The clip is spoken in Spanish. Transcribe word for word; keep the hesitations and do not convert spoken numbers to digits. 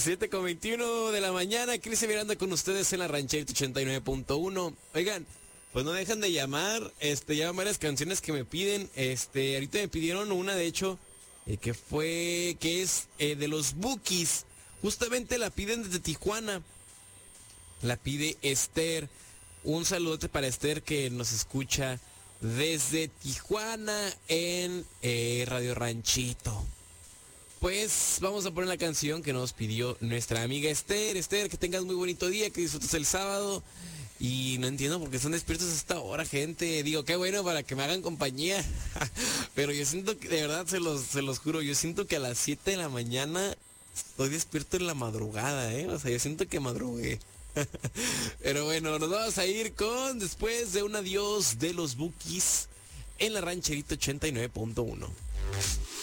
siete con veintiuno de la mañana, Cris Miranda con ustedes en la Rancherita ochenta y nueve punto uno. Oigan, pues no dejan de llamar, este, ya varias canciones que me piden, este, ahorita me pidieron una, de hecho, eh, que fue, que es eh, de los Bukis, justamente la piden desde Tijuana, la pide Esther, un saludote para Esther que nos escucha desde Tijuana en eh, Radio Ranchito. Pues vamos a poner la canción que nos pidió nuestra amiga Esther. Esther, que tengas muy bonito día, que disfrutes el sábado. Y no entiendo por qué están despiertos a esta hora, gente. Digo, qué bueno para que me hagan compañía. Pero yo siento que, de verdad, se los, se los juro, yo siento que a las siete de la mañana estoy despierto en la madrugada, ¿eh? O sea, yo siento que madrugué. Pero bueno, nos vamos a ir con, después de un adiós de los Bukis en la Rancherita ochenta y nueve punto uno.